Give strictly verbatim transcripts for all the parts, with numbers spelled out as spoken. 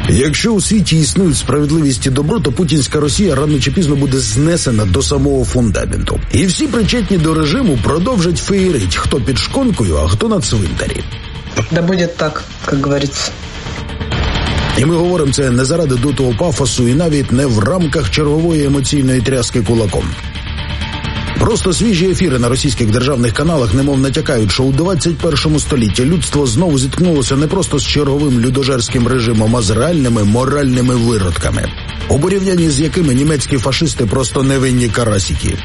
Якщо у світі існують справедливість і добро, то путінська Росія рано чи пізно буде знесена до самого фундаменту. І всі причетні до режиму продовжать феєрить, хто під шконкою, а хто на цвинтарі. Да буде так, як говориться. І ми говоримо це не заради дутого пафосу і навіть не в рамках чергової емоційної тряски кулаком. Просто свіжі ефіри на російських державних каналах немов натякають, що у двадцять першому столітті людство знову зіткнулося не просто з черговим людожерським режимом, а з реальними моральними виродками, у порівнянні з якими німецькі фашисти просто невинні карасики.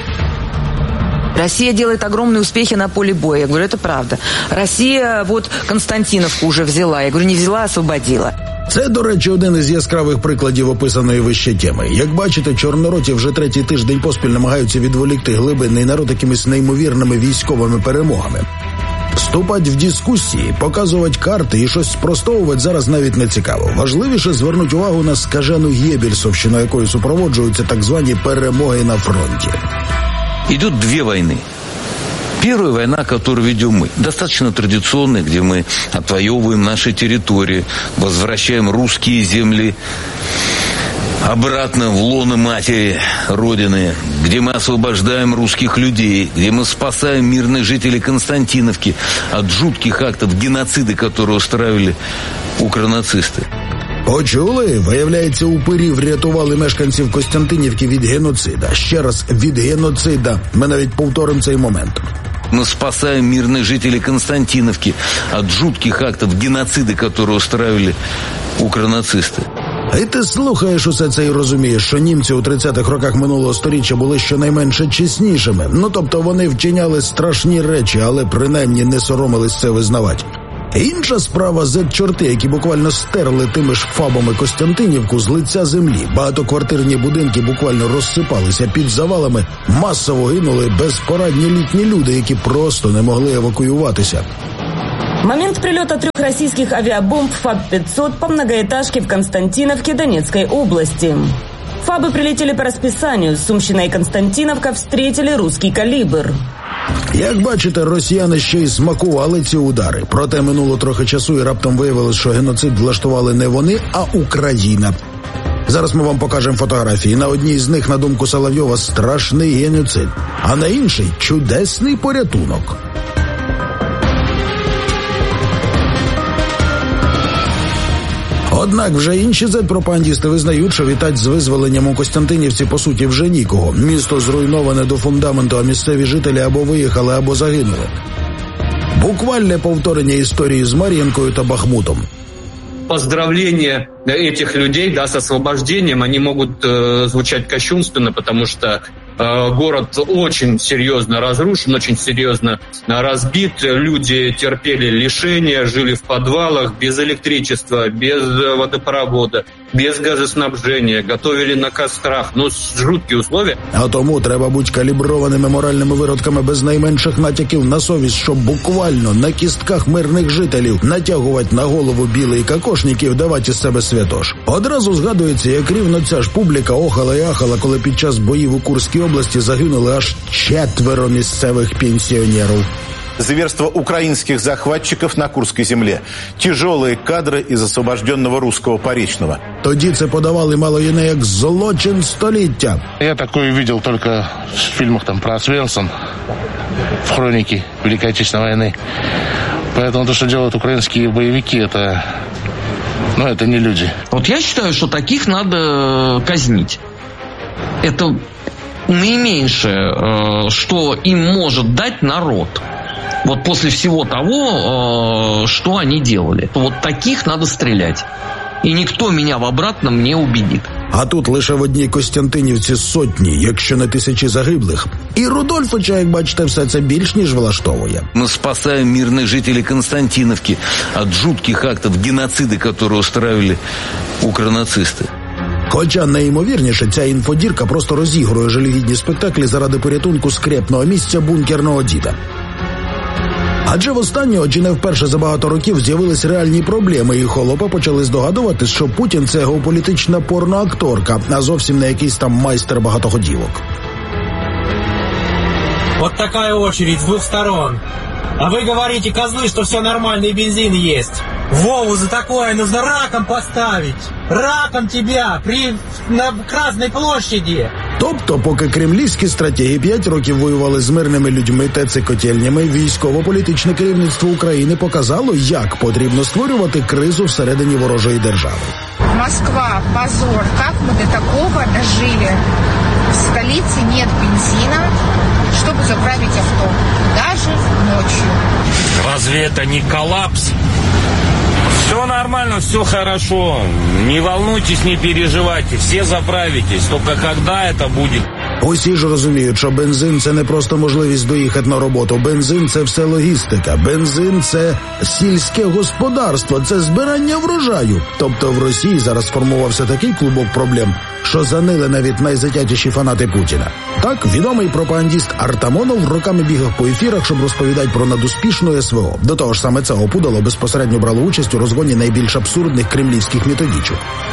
Россия делает огромные успехи на поле боя. Я говорю, это правда. Россия вот Константиновку уже взяла. Я говорю, не взяла, а освободила. Це, до речі, один із яскравих прикладів описаної вище теми. Як бачите, чорнороті вже третій тиждень поспіль намагаються відволікти глибинний народ якимись неймовірними військовими перемогами. Вступать в дискусії, показувати карти і щось спростовувати зараз навіть не цікаво. Важливіше звернути увагу на скажену гєбельсовщину, якою супроводжуються так звані перемоги на фронті. Идут две войны. Первая война, которую ведем мы, достаточно традиционная, где мы отвоевываем наши территории, возвращаем русские земли обратно в лоно матери Родины, где мы освобождаем русских людей, где мы спасаем мирных жителей Константиновки от жутких актов геноцида, которые устраивали укронацисты. Почули? Виявляється, упирі врятували мешканців Костянтинівки від геноцида. Ще раз, від геноцида. Ми навіть повторимо цей момент. Мы спасаем мирных жителей Константиновки от жутких актов геноцида, которые устраивали укронацисти. І ти слухаєш усе це і розумієш, що німці у тридцятих роках минулого сторіччя були щонайменше чеснішими. Ну, тобто вони вчиняли страшні речі, але принаймні не соромились це визнавати. Інша справа – зет-чорти, які буквально стерли тими ж фабами Костянтинівку з лиця землі. Багатоквартирні будинки буквально розсипалися під завалами, масово гинули безпорадні літні люди, які просто не могли евакуюватися. Момент прилета трех российских авиабомб ФАБ пятьсот по многоэтажке в Константиновке Донецкой области. ФАБы прилетели по расписанию. Сумщина и Константиновка встретили русский калибр. Як бачите, росіяни ще й смакували ці удари. Проте минуло трохи часу і раптом виявилось, що геноцид влаштували не вони, а Україна. Зараз ми вам покажемо фотографії. На одній з них, на думку Соловйова, страшний геноцид, а на іншій – чудесний порятунок. Однак вже інші зет-пропагандісти визнають, що вітать з визволенням у Костянтинівці по суті вже нікого. Місто зруйноване до фундаменту, а місцеві жителі або виїхали, або загинули. Буквальне повторення історії з Мар'їнкою та Бахмутом. Поздравления этих людей, да, с освобождением, они могут э, звучать кощунственно, потому что э, город очень серьезно разрушен, очень серьезно разбит. Люди терпели лишения, жили в подвалах, без электричества, без водопровода, без газоснабжения, готовили на кострах. Ну, жуткие условия. А тому треба бути каліброваними моральними виродками без найменших натяків на совість, щоб буквально на кістках мирних жителів натягувати на голову білий кокошник і вдавати із себе святош. Одразу згадується, як рівно ця ж публіка охала і ахала, коли під час боїв у Курській області загинули аж четверо місцевих пенсіонерів. Зверство украинских захватчиков на Курской земле. Тяжелые кадры из освобожденного русского Поречного. Тоді це подавали мало не як злочин століття. Я такое видел только в фильмах там про Освенцим, в хронике Великой Отечественной войны. Поэтому то, что делают украинские боевики, это, ну, это не люди. Вот я считаю, что таких надо казнить. Это наименьшее, что им может дать народ. Вот после всего того, что они делали. Вот таких надо стрелять. І ніхто мене в обратном не убедить. А тут лише в одній Костянтинівці сотні, якщо не тисячі загиблих. І Рудольфовича, як бачите, все це більш ніж влаштовує. Ми спасаємо мирних жителів Константиновки від жутких актів геноциду, які устраивали укронацисти. Хоча найімовірніше, ця інфодірка просто розігрує жалюгідні спектаклі заради порятунку скрепного місця бункерного діда. Адже востаннє, чи не вперше за багато років, з'явились реальні проблеми, і холопи почали здогадуватись, що Путін – це геополітична порноакторка, а зовсім не якийсь там майстер багатоходівок. Вот такая очередь с двух сторон. А вы говорите, козлы, что все нормально и бензин есть. Вову за такое нужно раком поставить. Раком тебя при, на Красной площади. Тобто, поки кремлівські стратегі п'ять років воювали з мирними людьми та цикотєльнями, військово-політичне керівництво України показало, як потрібно створювати кризу всередині ворожої держави. Москва, позор, как мы до такого дожили? В столице нет бензина, чтобы заправить авто, даже ночью. Разве это не коллапс? Все нормально, все хорошо. Не волнуйтесь, не переживайте, все заправитесь. Только когда это будет? Усі ж розуміють, що бензин – це не просто можливість доїхати на роботу. Бензин – це все логістика. Бензин – це сільське господарство, це збирання врожаю. Тобто в Росії зараз сформувався такий клубок проблем, що занили навіть найзатятіші фанати Путіна. Так, відомий пропагандіст Артамонов роками бігав по ефірах, щоб розповідати про надуспішну СВО. До того ж, саме це опудало безпосередньо брало участь у розгоні найбільш абсурдних кремлівських методичок.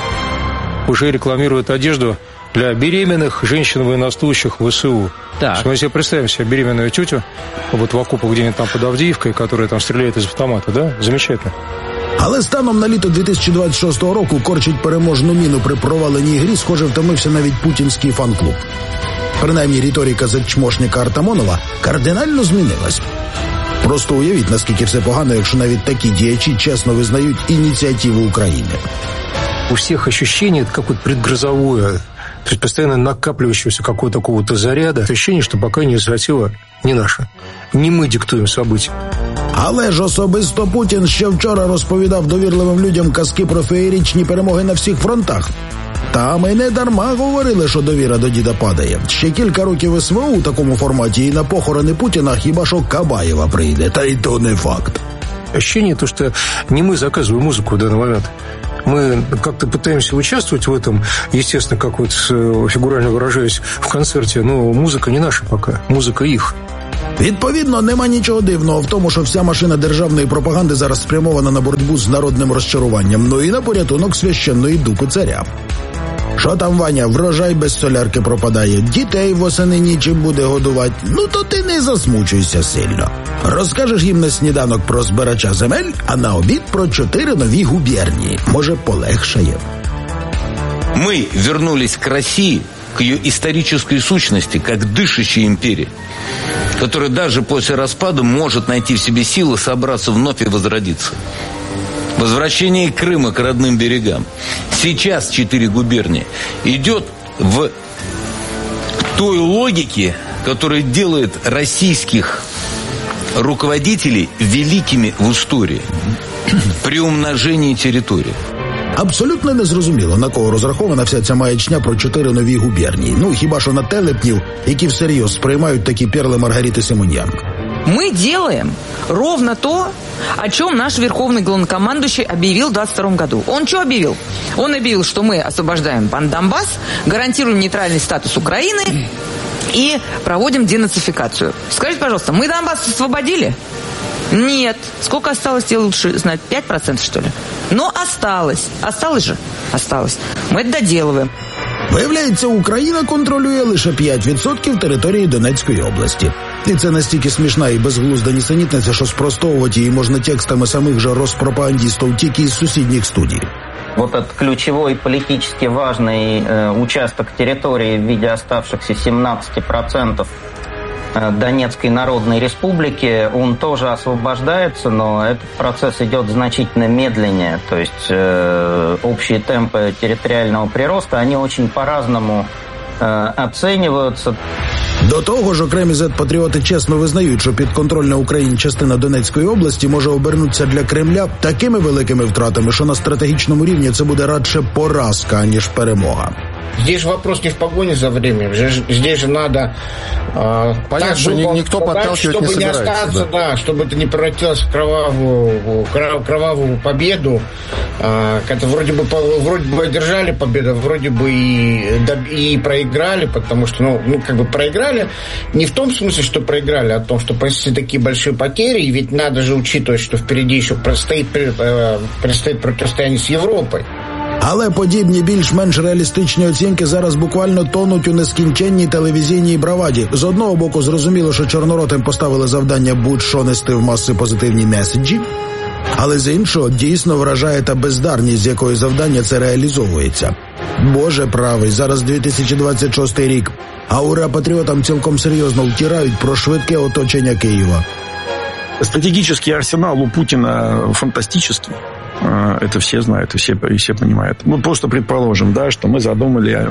Уже рекламируют одежду для беременных женщин военнослужащих ВСУ. Так. Мы себе представим себе беременную тетю вот в окопах где-нибудь там под Авдіївкою, которая там стреляет из автомата, да? Замечательно. Але станом на літо дві тисячі двадцять шостого року корчить переможну міну при проваленій грі, схоже, втомився навіть путінський фан-клуб. Принаймні, риторика зачмошника Артамонова кардинально змінилась. Просто уявіть, наскільки все погано, якщо навіть такі діячі чесно визнають ініціативу України. У всех ощущение это какое-то предгрозовое, то есть постоянно накапливающегося какого-то такого-то заряда. Ощущение, что пока инициатива не наша. Не ми диктуємо события. Але ж особисто Путін ще вчора розповідав довірливим людям казки про феєричні перемоги на всіх фронтах. Та ми не дарма говорили, що довіра до діда падає. Ще кілька років СВО у такому форматі і на похорони Путіна хіба що Кабаєва прийде, та й то не факт. Ощущение то, что не мы заказываем музыку в данный момент. Мы как-то пытаемся участвовать в этом, естественно, как вот фигурально выражаясь, в концерте, но музыка не наша пока, музыка их. Відповідно, нема нічого дивного в тому, що вся машина державної пропаганди зараз спрямована на боротьбу з народним розчаруванням, ну і на порятунок священної дупи царя. Що там, Ваня, врожай без солярки пропадає, дітей восени нічим буде годувати, ну то ти не засмучуйся сильно. Розкажеш їм на сніданок про збирача земель, а на обід про чотири нові губернії. Може, полегшає. Мы вернулись к России, к ее исторической сущности, как дышащей империи, которая даже после распада может найти в себе силы собраться вновь и возродиться. Возвращение Крыма к родным берегам. Сейчас четыре губернии идет в той логике, которая делает российских руководителей великими в истории при умножении территории. Абсолютно незрозуміло, на кого розрахована вся ця маячня про чотири нові губернії. Ну, хіба що на телепнів, які всерйоз сприймають такі перли Маргариты Симоньян. Мы делаем ровно то, о чем наш верховный главнокомандующий объявил в двадцать втором году. Он что объявил? Он объявил, что мы освобождаем Донбасс, гарантируем нейтральный статус Украины и проводим денацификацию. Скажите, пожалуйста, мы Донбасс освободили? Нет. Сколько осталось, тебе лучше знать? пять процентов, что ли? Но осталось. Осталось же? Осталось. Мы это доделываем. Виявляється, Україна контролює лише п'ять відсотків території Донецької області. І це настільки смішна і безглузда нісенітниця, що спростовувати її можна текстами самих же розпропагандистів тільки із сусідніх студій. Вот этот ключевой политически важный э, участок территории в виде оставшихся семнадцати процентов Донецкой Народной Республики, он тоже освобождается, но этот процесс идет значительно медленнее. То есть э, общие темпы территориального прироста, они очень по-разному э, оцениваются. До того ж, окремі зет-патріоти чесно визнають, що підконтрольна Україні частина Донецької області може обернутися для Кремля такими великими втратами, що на стратегічному рівні це буде радше поразка, аніж перемога. Здесь же вопрос не в погоне за временем. Здесь же надо э, понятно, так что никто подталкивать чтобы не не остаться, да. да, чтобы это не превратилось в кровавую, кровавую победу. Э, это вроде бы вроде бы одержали победу, вроде бы и, и проиграли, потому что, ну, ну, как бы проиграли не в том смысле, что проиграли, а в том, что понесли такие большие потери, и ведь надо же учитывать, что впереди еще предстоит, э, предстоит противостояние с Европой. Але подібні більш-менш реалістичні оцінки зараз буквально тонуть у нескінченній телевізійній браваді. З одного боку, зрозуміло, що чорноротим поставили завдання будь-що нести в маси позитивні меседжі, Але з іншого, дійсно вражає та бездарність, з якою завдання це реалізовується. Боже правий, зараз дві тисячі двадцять шостий рік, а ура-патріотам цілком серйозно втирають про швидке оточення Києва. Стратегический арсенал у Путина фантастический. Это все знают и все, и все понимают. Мы просто предположим, да, что мы задумали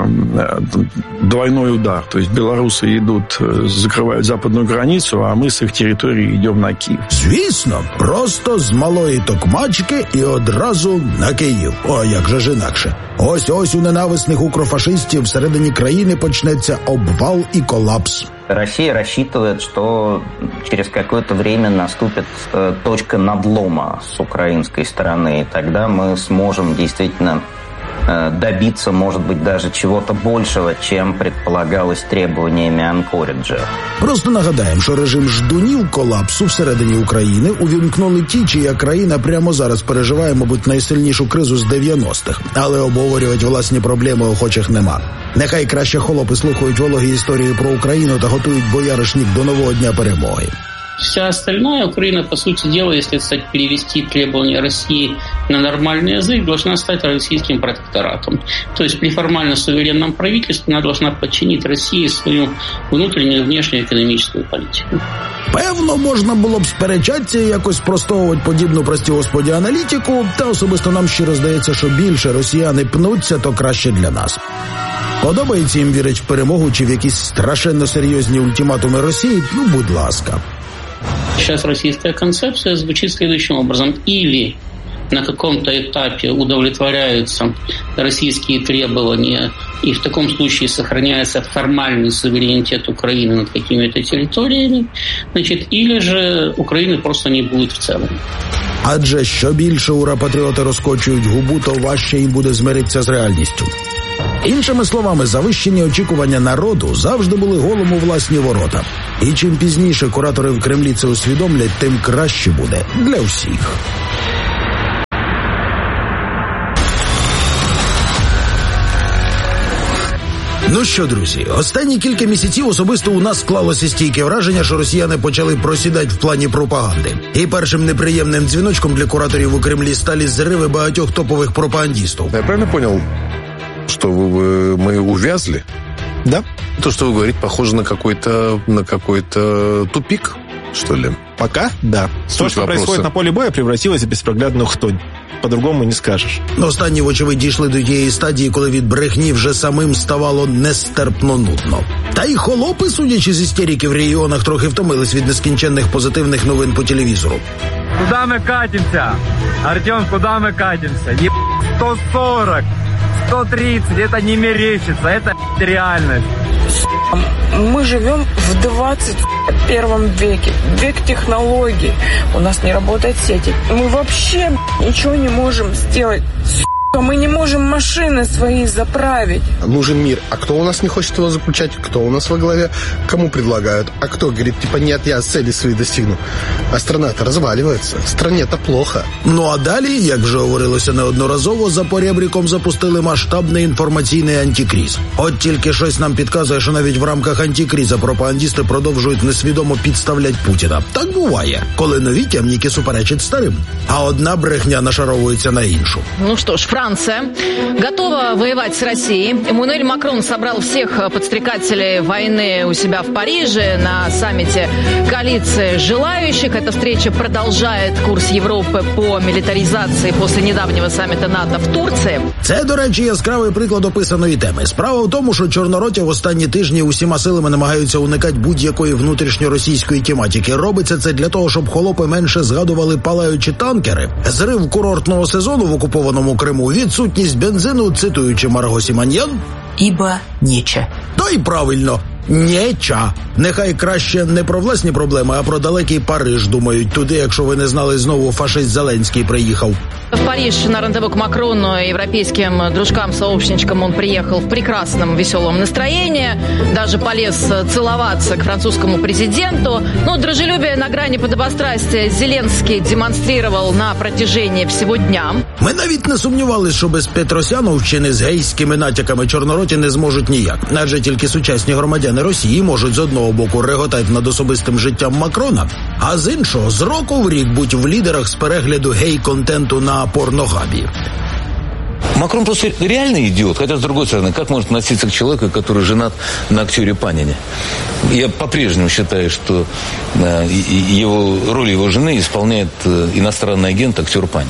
двойной удар. То есть белорусы идут, закрывают западную границу, а мы с их территории идем на Київ. Звісно, просто з малої Токмачки і одразу на Київ. О, як же ж інакше. Ось-ось у ненависних укрофашистів всередині країни почнеться обвал и коллапс. Россия рассчитывает, что через какое-то время наступит э, точка надлома с украинской стороны, и тогда мы сможем действительно э, добиться, может быть, даже чего-то большего, чем предполагалось требованиями Анкориджа. Просто нагадаємо, що режим ждунів колапсу всередині України увімкнули ті, чия країна прямо зараз переживає, мабуть, найсильнішу кризу з дев'яностих. Але обговорювати власні проблеми охочих нема. Нехай краще холопи слухають вологі історії про Україну та готують бояришник до нового дня перемоги. Вся остальная Украина, по сути дела, если стать перевести требования России на нормальный язык, должна стать российским протекторатом. То есть при формально суверенном правительстве она должна подчинить России свою внутреннюю и внешнюю экономическую политику. Певно, можна було б сперечатися і якось спростовувати подібну, прості господі, аналітику, та особисто нам щиро здається, що більше росіяни пнуться, то краще для нас. Подобається їм вірить в перемогу чи в якісь страшенно серйозні ультиматуми Росії? Ну, будь ласка. Сейчас российская концепция звучит следующим образом. Или на каком-то этапе удовлетворяются российские требования, и в таком случае сохраняется формальный суверенитет Украины над какими-то территориями, значит, или же Украины просто не будет в целом. Адже що більше ура-патріоти розкочують губу, то важче їм буде змиритися з реальністю. Іншими словами, завищені очікування народу завжди були голом у власні ворота. І чим пізніше куратори в Кремлі це усвідомлять, тим краще буде для всіх. Ну що, друзі, останні кілька місяців особисто у нас склалося стійке враження, що росіяни почали просідати в плані пропаганди. І першим неприємним дзвіночком для кураторів у Кремлі стали зриви багатьох топових пропагандистов. Я правильно понял, что вы, мы увязли? Да. То, что вы говорите, похоже на какой-то, на какой-то тупик, что ли? Пока да. Суть То, что вопроса. происходит на поле боя, превратилось в беспроглядную хтонь. По-другому не скажеш. Останні, вочевидь, дійшли до тієї стадії, коли від брехні вже самим ставало нестерпно нудно. Та й холопи, судячи з істерики в регіонах, трохи втомились від нескінченних позитивних новин по телевізору. Куда мы катимся? Артем, куда мы катимся? Е... сто сорок, сто тридцать, это не мерещится, это реальность. Мы живем в двадцать первом веке, век технологий. У нас не работают сети. Мы вообще ничего не можем сделать. Мы не можем машины свои заправить. Нужен мир. А кто у нас не хочет его заключать? Кто у нас во главе? Кому предлагают? А кто говорит, типа, нет, я цели свои достигну? А страна-то разваливается. Стране-то плохо. Ну а далі, як вже говорилося неодноразово, за поребриком запустили масштабний інформаційний антикріз. От тільки щось нам підказує, що навіть в рамках антикріза пропагандисти продовжують несвідомо підставляти Путіна. Так буває, коли нові темніки суперечать старим. А одна брехня нашаровується на іншу. Ну что ж, Франция готова воевать с Россией. Эммануэль Макрон собрал всех подстрекателей войны у себя в Париже на саммите коалиции желающих. Эта встреча продолжает курс Европы по милитаризации после недавнего саммита НАТО в Турции. Це, до речі, яскравий приклад описаної теми. Справа в тому, що чорнороті в останні тижні усіма силами намагаються уникати будь-якої внутрішньоросійської тематики. Робиться це для того, щоб холопи менше згадували палаючі танкери, зрив курортного сезону в окупованому Криму, відсутність бензину, цитуючи Марго Сіманьян, «Ібо нече». То й правильно, неча. Нехай краще не про власні проблеми, а про далекий Париж думають туди, якщо ви не знали, знову фашист Зеленський приїхав. В Париж на рандеву к Макрону и европейским дружкам-сообщничкам он приехал в прекрасном, веселом настроении. Даже полез целоваться к французскому президенту. Но дружелюбие на грани подобострастия Зеленский демонстрировал на протяжении всего дня. Ми навіть не сумнівалися, що без Петросяновщини з гейськими натяками чорнороті не зможуть ніяк. Адже тільки сучасні громадяни Росії можуть з одного боку реготати над особистим життям Макрона, а з іншого з року в рік будь в лідерах з перегляду гей-контенту на порнохабі. Макрон просто реальный идиот, хотя, с другой стороны, как может относиться к человеку, который женат на актере Панине? Я по-прежнему считаю, что э, его, роль его жены исполняет э, иностранный агент, актер Панин.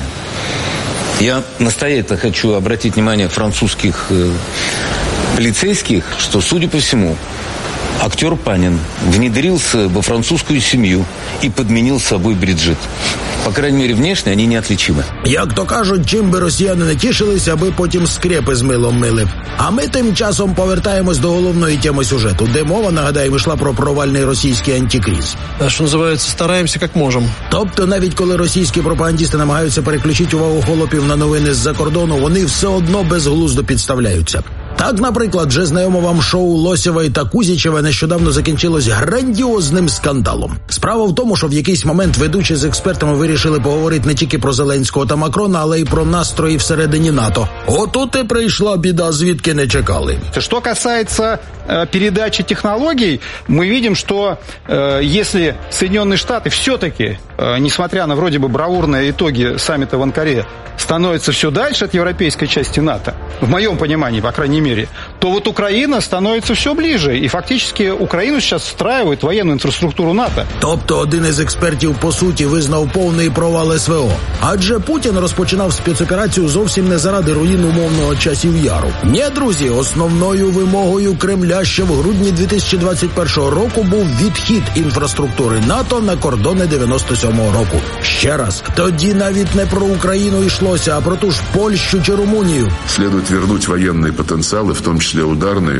Я настоятельно хочу обратить внимание французских э, полицейских, что, судя по всему, актер Панин внедрился во французскую семью и подменил собой Бриджит. По крайней мере, внешне вони неотличимі. Як то кажуть, чим би росіяни не тішилися, аби потім скрепи з милом мили. А ми тим часом повертаємось до головної теми сюжету, де мова, нагадаємо, йшла про провальний російський антикриз. А що називається, стараємося як можемо. Тобто, навіть коли російські пропагандісти намагаються переключити увагу холопів на новини з-за кордону, вони все одно безглуздо підставляються. Так, наприклад, вже знайоме вам шоу Лосєва та Кузічева нещодавно закінчилось грандіозним скандалом. Справа в тому, що в якийсь момент ведучі з експертами вирішили поговорити не тільки про Зеленського та Макрона, але й про настрої всередині НАТО. Отут і прийшла біда, звідки не чекали. Что касается э, передачи технологий, мы видим, что э, если Соединенные Штаты все-таки, э, несмотря на вроде бы бравурные итоги саммита в Анкаре, становятся все дальше от европейской части НАТО, в моем понимании, по крайней мере, то вот Украина становится все ближе. И фактически Украину сейчас встраивает в военную инфраструктуру НАТО. Тобто один із експертів, по суті, визнав повний провал ес ве о. Адже Путін розпочинав спецоперацію зовсім не заради руїн умовного часів яру. Ні, друзі, основною вимогою Кремля ще в грудні дві тисячі двадцять першого року був відхід інфраструктури НАТО на кордони дев'яносто сьомого року. Ще раз, тоді навіть не про Україну йшлося, а про ту ж Польщу чи Румунію. Следует вернуть военные потенциалы, в том числе ударные,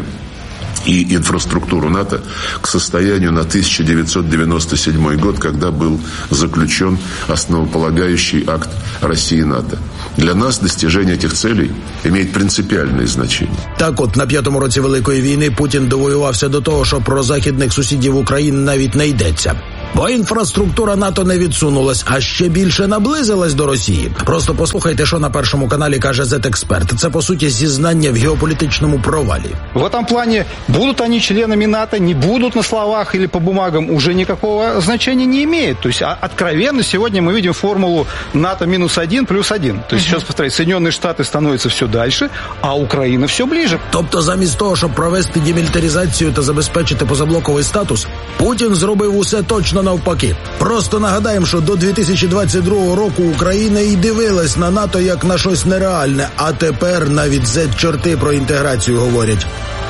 и инфраструктуру НАТО к состоянию на тысяча девятьсот девяносто седьмой год, когда был заключен основополагающий акт России и НАТО. Для нас достижение этих целей имеет принципиальное значение. Так от, на п'ятому році Великої війни Путін довоювався до того, що про західних сусідів України навіть не йдеться. Бо інфраструктура НАТО не відсунулась, а ще більше наблизилась до Росії. Просто послухайте, що на Першому каналі каже зет-експерт. Це, по суті, зізнання в геополітичному провалі. В этом плане, будут они членами НАТО, не будут на словах или по бумагам, уже никакого значения не имеет. То есть, откровенно, сегодня мы видим формулу НАТО минус один плюс один. То есть, сейчас, повторяю, Соединенные Штаты становятся все дальше, а Украина все ближе. Тобто, замість того, щоб провести демілітаризацію та забезпечити позаблоковий статус, Путін зробив усе точно навпаки. Просто нагадаємо, що до дві тисячі двадцять другого року Україна і дивилась на НАТО як на щось нереальне, а тепер навіть зет-чорти про інтеграцію говорять.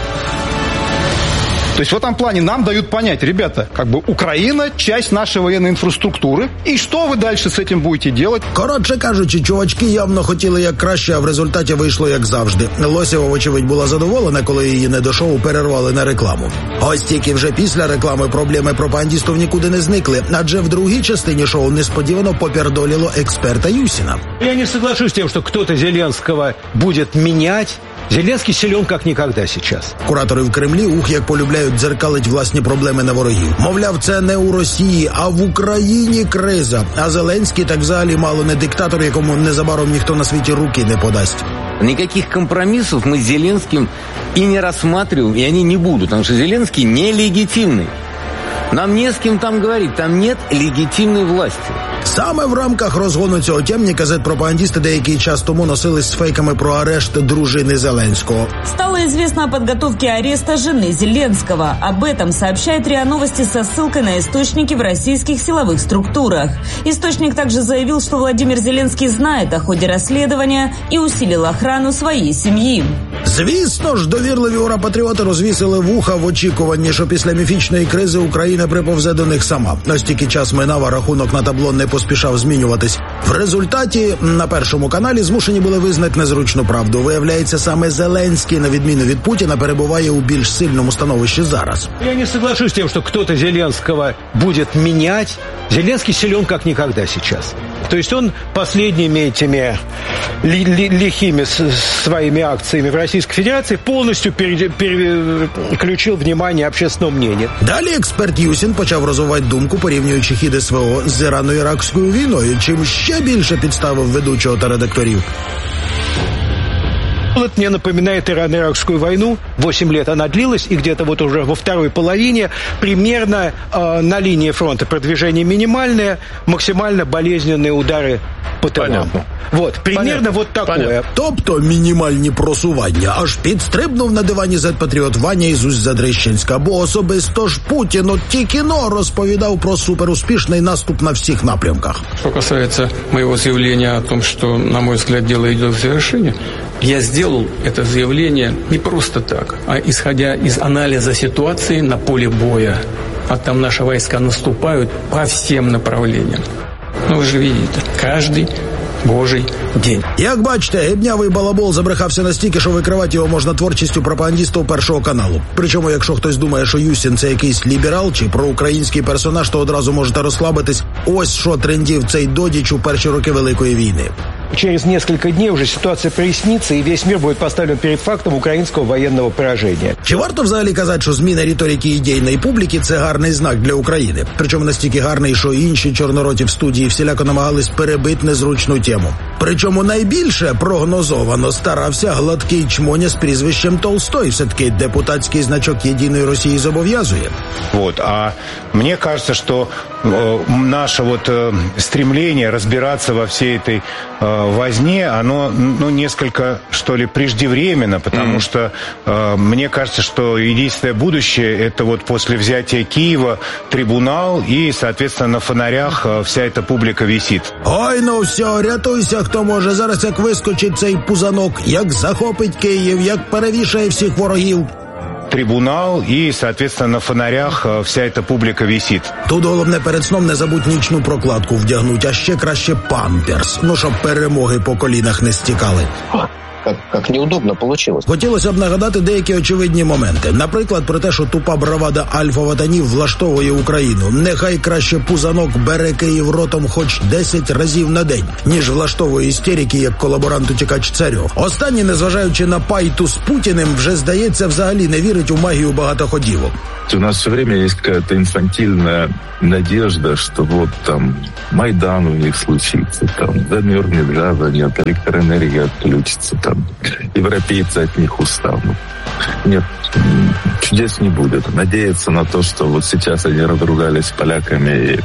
То есть в этом плане нам дают понять, ребята, как бы Украина – часть нашей военной инфраструктуры, и что вы дальше с этим будете делать? Коротше кажучи, чувачки явно хотіли як краще, а в результаті вийшло як завжди. Лосєва, вочевидь, була задоволена, коли її не до шоу перервали на рекламу. Ось тільки вже після реклами проблеми пропагандистів нікуди не зникли, адже в другій частині шоу несподівано попердоліло експерта Юсіна. Я не соглашусь с тем, что кто-то Зеленского будет менять. Зеленский силен как никогда сейчас. Куратори в Кремлі, ух, як полюбляють дзеркалить власні проблеми на ворогів. Мовляв, це не у Росії, а в Україні криза. А Зеленський так взагалі мало не диктатор, якому незабаром ніхто на світі руки не подасть. Никаких компромиссов мы с Зеленским и не рассматриваем, и они не будут, потому что Зеленский нелегитимный. Нам не з ким там говорити, там нет легітимної власті. Саме в рамках розгону цього темника зет-пропагандисти деякий час тому носились з фейками про арешт дружини Зеленского. Стало известно о подготовке ареста жены Зеленского. Об этом сообщает РИА Новости со ссылкой на источники в российских силовых структурах. Источник также заявил, что Владимир Зеленский знает о ходе расследования и усилил охрану своей семьи. Звісно ж, довірливі ура-патріоти розвісили вуха в очікуванні, що після міфічної кризи Україна приповзе до них сама. Ось тільки час минав, а рахунок на табло не поспішав змінюватись. В результаті на Першому каналі змушені були визнати незручну правду. Виявляється, саме Зеленський, на відміну від Путіна, перебуває у більш сильному становищі зараз. Я не соглашусь с тем, что кто-то Зеленского будет менять. Зеленский силен как никогда сейчас. То есть он последними этими ли, ли, лихими с, своими акциями в Российской Федерации полностью пере, переключил внимание общественного мнения. Далі експерт Юсін почав розвивати думку, порівнюючи хід СВО з Ірано-Іракською війною, чим ще більше підставив ведучого та редакторів. Это мне напоминает Ирано-Иракскую войну. Восемь лет она длилась, и где-то вот уже во второй половине примерно э, на линии фронта продвижение минимальное, максимально болезненные удары по тылам. Вот, примерно Понятно. Вот такое. Понятно. Тобто мінімальні просування. Аж підстрибнув на дивані зет-патріот Ваня із Усть-Задрищенська, бо особисто ж Путін от тільки но розповідав про суперуспішний наступ на всіх напрямках. Что касается моего заявления о том, что, на мой взгляд, дело идет к завершению, я сделал это заявление не просто так, а исходя из анализа ситуации на поле боя. А там наши войска наступают по всем направлениям. Ну, вы же видите, каждый Божий день. Як бачите, гибнявий балабол забрехався настільки, що викривати його можна творчістю пропагандистів Першого каналу. Причому, якщо хтось думає, що Юсін – це якийсь ліберал чи проукраїнський персонаж, то одразу можете розслабитись. Ось що трендів цей Додіч у перші роки Великої війни. Через несколько дней уже ситуация прояснится, и весь мир будет поставлен перед фактом украинского военного поражения. Чи варто взагалі казати, що зміна риторики ідейної публіки – це гарний знак для України? Причому настільки гарний, що інші чорнороті в студії всіляко намагались перебити незручну тему. Причому найбільше прогнозовано старався гладкий чмоня з прізвищем Толстой. Все-таки депутатський значок «Єдиної Росії» зобов'язує. Вот, а мне кажется, что э, наше вот э, стремление разбираться во всей этой э, возне, оно, ну, несколько, что ли, преждевременно, потому mm. что э, мне кажется, что единственное будущее – это вот после взятия Киева трибунал, и, соответственно, на фонарях э, вся эта публика висит. Ой, ну все, рятуйся, хто може. Зараз як вискочить цей пузанок, як захопить Київ, як перевішає всіх ворогів. Трибунал, и, соответственно, на фонарях вся эта публика висит. Тут головне перед сном не забудь нічну прокладку вдягнуть, а ще краще памперс, ну щоб перемоги по колінах не стікали. Как, как неудобно получилось. Хотілося б нагадати деякі очевидні моменти. Наприклад, про те, що тупа бравада альфа-ватанів влаштовує Україну. Нехай краще пузанок бере Київ ротом хоч десять разів на день, ніж влаштовує істерики, як колаборант-утікач Царьов. Останній, незважаючи на пайту з Путіним, вже, здається, взагалі не вірить у магію багатоходівок. У нас все время есть какая-то инфантильная надежда, что вот там Майдан у них случится, там замерзнет, газа нет, электроэнергия отключится, там европейцы от них устанут. Нет, чудес не будет. Надеяться на то, что вот сейчас они разругались с поляками и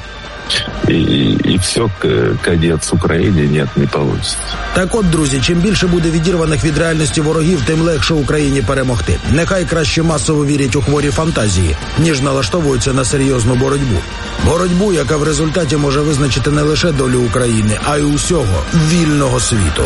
І, і, і все, кадець Україні, ні, не вийде. Так от, друзі, чим більше буде відірваних від реальності ворогів, тим легше Україні перемогти. Нехай краще масово вірять у хворі фантазії, ніж налаштовуються на серйозну боротьбу. Боротьбу, яка в результаті може визначити не лише долю України, а й усього вільного світу.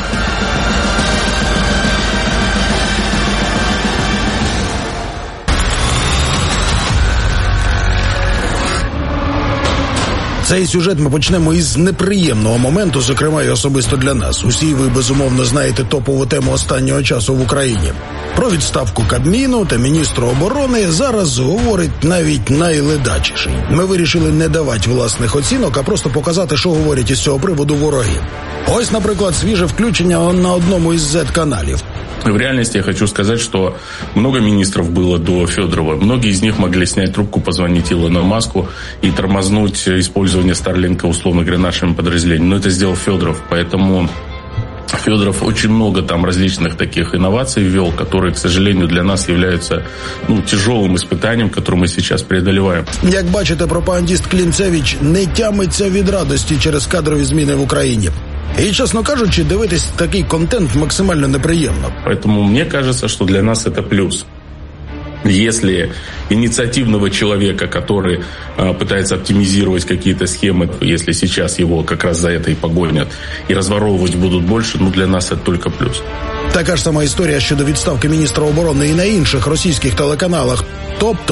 Цей сюжет ми почнемо із неприємного моменту, зокрема і особисто для нас. Усі ви, безумовно, знаєте топову тему останнього часу в Україні. Про відставку Кабміну та міністру оборони зараз говорить навіть найледачіший. Ми вирішили не давати власних оцінок, а просто показати, що говорять із цього приводу вороги. Ось, наприклад, свіже включення на одному із зет-каналів. В реальности я хочу сказать, что много министров было до Федорова. Многие из них могли снять трубку, позвонить Илону Маску и тормознуть использование Старлинка, условно говоря, нашими подразделениями. Но это сделал Федоров, поэтому Федоров очень много там различных таких инноваций ввел, которые, к сожалению, для нас являются ну, тяжелым испытанием, которое мы сейчас преодолеваем. Як бачите, пропагандист Клінцевич не тямиться від радості через кадрові зміни в Україні. І, чесно кажучи, дивитись такий контент максимально неприємно. Поэтому мне кажется, что для нас это плюс. Если инициативного человека, который э, пытается оптимизировать какие-то схемы, если сейчас его как раз за это и погонят, и разворовывать будут больше, ну для нас это только плюс. Така ж сама історія щодо відставки міністра оборони і на інших російських телеканалах. Тобто,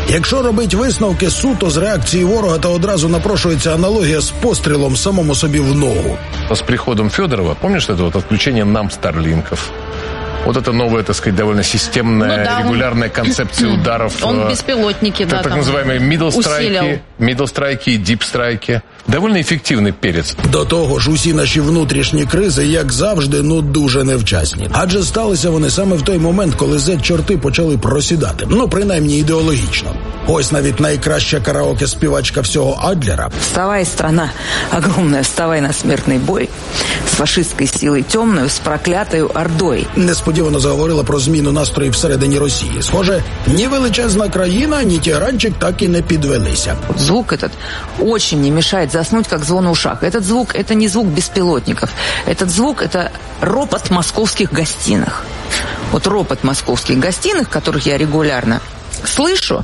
Якщо робить висновки суто з реакції ворога, то одразу напрошується аналогія з пострілом самому собі в ногу. С приходом Федорова, помнишь это вот отключение нам старлинков? Вот это новая, так сказать, довольно системная, ну, да, регулярная он... концепция ударов. Он беспилотники, да, так, там так называемые middle strike, middle strike и deep strike. Довольно ефективний перець. До того ж, усі наші внутрішні кризи, як завжди, ну дуже невчасні. Адже сталися вони саме в той момент, коли зет-чорти почали просідати. Ну, принаймні ідеологічно. Ось навіть найкраща караоке-співачка всього Адлера. «Вставай, страна огромная, вставай на смертный бой с фашистской силой темную, с проклятою ордой». Несподівано заговорила про зміну настроїв всередині Росії. Схоже, ні величезна країна, ні тяранчик так і не підвелися. Звук этот очень не мешает заснуть, как звон в ушах. Этот звук – это не звук беспилотников. Этот звук – это ропот московских гостиных. Вот ропот московских гостиных, которых я регулярно слышу,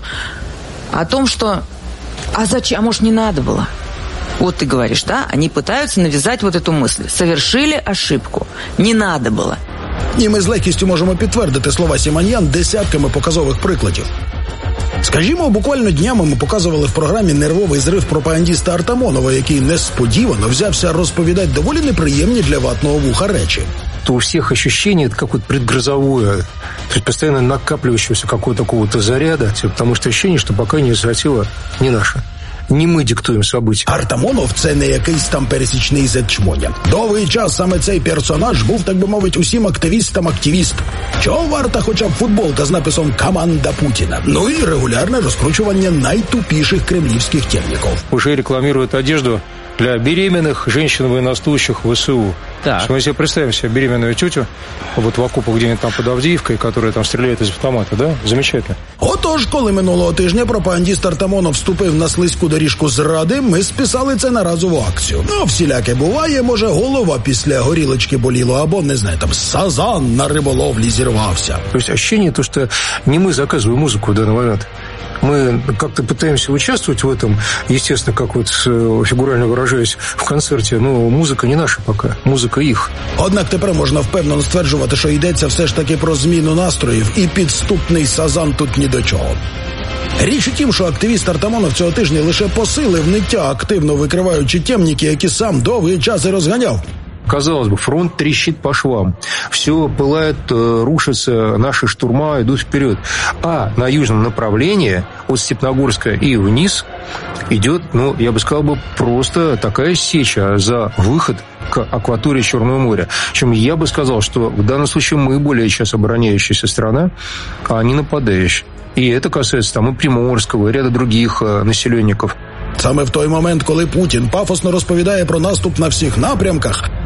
о том, что «а зачем? А может, не надо было?» Вот ты говоришь, да? Они пытаются навязать вот эту мысль. Совершили ошибку. Не надо было. І ми з легкістю можемо підтвердити слова Сімоньян десятками показових прикладів. Скажімо, буквально днями ми показували в програмі нервовий зрив пропагандіста Артамонова, який несподівано взявся розповідати доволі неприємні для ватного вуха речі. То у всех ощущение это какое-то предгрозовое, то есть постоянно накапливающегося какого-то такого-то заряда, потому что ощущение, что пока инициатива не наша. Не ми диктуємо события. Артамонов – це не якийсь там пересічний зетчмоня. Довгий час саме цей персонаж був, так би мовити, усім активістам активіст. Чого варта хоча б футболка з написом «Команда Путіна». Ну і регулярне розкручування найтупіших кремлівських темників. Уже рекламируют одежду для беременных женщин-военнослужащих ВСУ. Так. Мы себе представим себе беременную тетю вот в окопах где-нибудь там под Авдіївкою, которая там стреляет из автомата, да? Замечательно. Отож, коли минулого тижня пропагандіст Артамонов вступив на слизьку доріжку зради, ми списали це на разову акцію. Ну, всіляке буває, може голова після горілочки боліло, або, не знаю, там сазан на риболовлі зірвався. То есть ощущение, то, что не мы заказываем музыку в данный момент. Мы как-то пытаемся участвовать в этом, естественно, как вот фигурально выражаясь, в концерте, но музыка не наша пока, музыка їх. Однак тепер можна впевнено стверджувати, що йдеться все ж таки про зміну настроїв, і підступний сазан тут ні до чого. Річ у тім, що активіст Артамонов цього тижня лише посилив ниття, активно викриваючи темники, які сам довгий час і розганяв. Казалось бы, фронт трещит по швам. Все пылает, рушится, наши штурма идут вперед. А на южном направлении, от Степногорска и вниз, идет, ну, я бы сказал бы, просто такая сеча за выход к акватории Черного моря. Чем я бы сказал, что в данном случае мы более сейчас обороняющаяся страна, а не нападающая. И это касается там и Приморского, и ряда других населенников. Саме в той момент, коли Путін пафосно розповідає про наступ на всіх напрямках,